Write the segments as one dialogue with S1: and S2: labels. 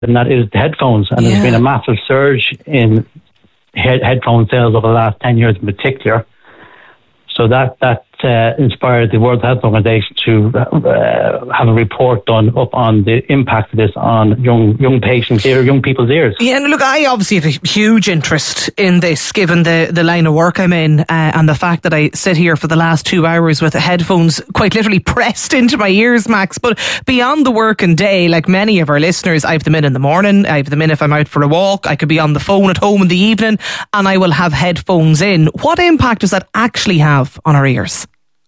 S1: and that is the headphones. And there's been a massive surge in headphone sales over the last 10 years in particular. So that inspired the World Health Organization to have a report done up on the impact of this on young patients' ears, young people's ears.
S2: Yeah, and look, I obviously have a huge interest in this, given the line of work I'm in, and the fact that I sit here for the last 2 hours with the headphones quite literally pressed into my ears, Max. But beyond the working day, like many of our listeners, I have them in the morning, I have them in if I'm out for a walk, I could be on the phone at home in the evening, and I will have headphones in. What impact does that actually have on our ears?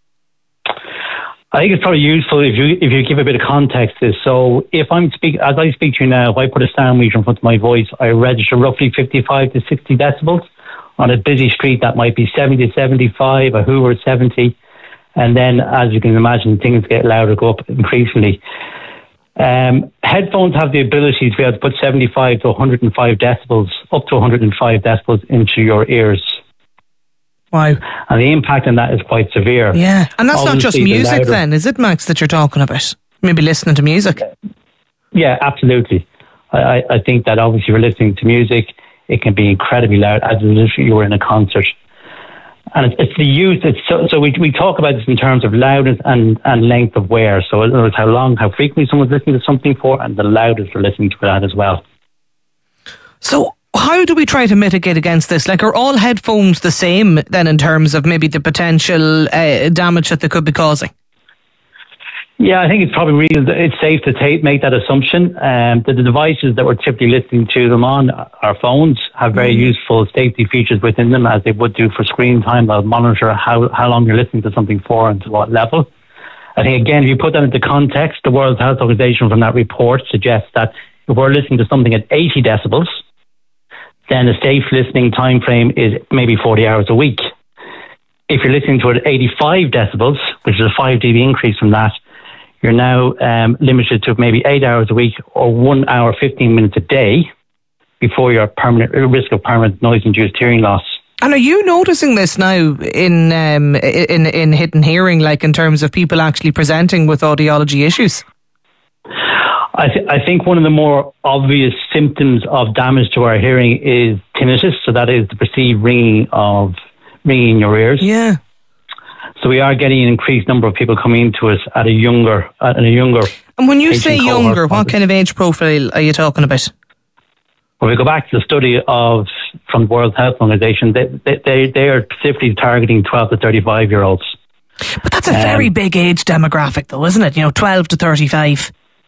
S1: I think it's probably useful if you give a bit of context to this. So if as I speak to you now, if I put a sound meter in front of my voice, I register roughly 55 to 60 decibels. On a busy street, that might be 70 to 75, a Hoover 70. And then, as you can imagine, things get louder, go up increasingly. Headphones have the ability to be able to put 75 to 105 decibels, up to 105 decibels into your ears.
S2: Wow.
S1: And the impact on that is quite severe.
S2: Yeah. And that's not just music then, is it, Max, that you're talking about? Maybe listening to music?
S1: Yeah, absolutely. I think that obviously if you're listening to music, it can be incredibly loud, as if you were in a concert. And it's the use. So we talk about this in terms of loudness and length of wear. So in other words, how frequently someone's listening to something for, and the loudest they're listening to that as well.
S2: So how do we try to mitigate against this? Like, are all headphones the same then in terms of maybe the potential damage that they could be causing?
S1: Yeah, I think it's probably it's safe to make that assumption. The devices that we're typically listening to them on, our phones, have very useful safety features within them, as they would do for screen time. They'll monitor how long you're listening to something for and to what level. I think, again, if you put that into context, the World Health Organization from that report suggests that if we're listening to something at 80 decibels, then a safe listening time frame is maybe 40 hours a week. If you're listening to it at 85 decibels, which is a 5 dB increase from that, you're now limited to maybe 8 hours a week or 1 hour, 15 minutes a day before you're at risk of permanent noise-induced hearing loss.
S2: And are you noticing this now in hidden hearing, like in terms of people actually presenting with audiology issues?
S1: I think one of the more obvious symptoms of damage to our hearing is tinnitus. So that is the perceived ringing in your ears.
S2: Yeah.
S1: So we are getting an increased number of people coming to us at a younger.
S2: And when you say younger, what kind of age profile are you talking about?
S1: When we go back to the study from the World Health Organization, they are specifically targeting 12 to 35 year olds.
S2: But that's a very big age demographic, though, isn't it? 12 to 35.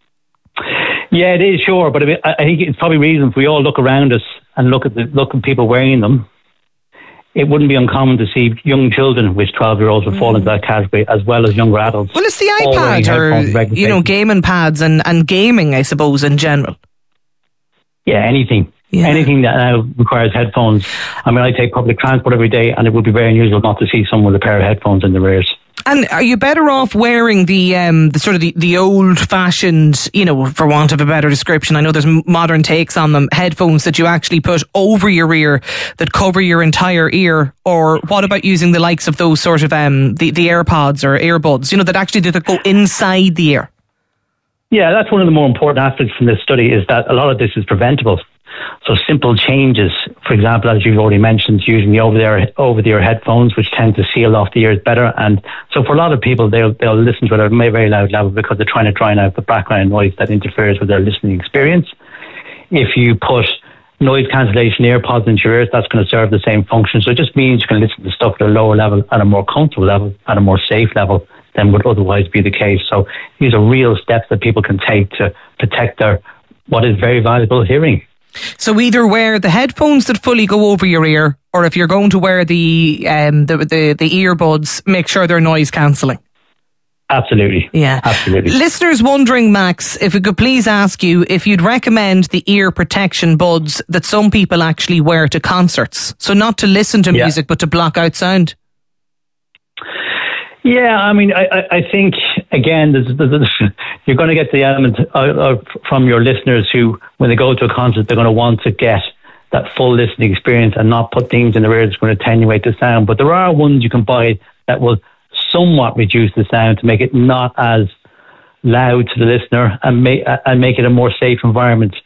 S1: Yeah, it is, sure, but I think it's probably reason if we all look around us and look at people wearing them, it wouldn't be uncommon to see young children, which 12-year-olds would fall into that category, as well as younger adults.
S2: Well, it's the iPad or gaming pads and gaming, I suppose, in general.
S1: Yeah, anything. Yeah. Anything that now requires headphones. I mean, I take public transport every day, and it would be very unusual not to see someone with a pair of headphones in their ears.
S2: And are you better off wearing the old-fashioned, for want of a better description, I know there's modern takes on them, headphones that you actually put over your ear that cover your entire ear? Or what about using the likes of those sort of the AirPods or earbuds, that actually go inside the ear?
S1: Yeah, that's one of the more important aspects from this study, is that a lot of this is preventable. So simple changes, for example, as you've already mentioned, using the over-the-ear headphones, which tend to seal off the ears better. And so for a lot of people, they'll listen to it at a very loud level because they're trying to drown out the background noise that interferes with their listening experience. If you put noise cancellation earpods into your ears, that's going to serve the same function. So it just means you can listen to stuff at a lower level, at a more comfortable level, at a more safe level than would otherwise be the case. So these are real steps that people can take to protect their what is very valuable hearing.
S2: So either wear the headphones that fully go over your ear, or if you're going to wear the earbuds, make sure they're noise cancelling.
S1: Absolutely.
S2: Yeah.
S1: Absolutely.
S2: Listeners wondering, Max, if we could please ask you if you'd recommend the ear protection buds that some people actually wear to concerts. So not to listen to music, but to block out sound.
S1: Yeah, I mean, I think, again, you're going to get the element from your listeners who, when they go to a concert, they're going to want to get that full listening experience and not put things in their ears that's going to attenuate the sound. But there are ones you can buy that will somewhat reduce the sound to make it not as loud to the listener and make it a more safe environment.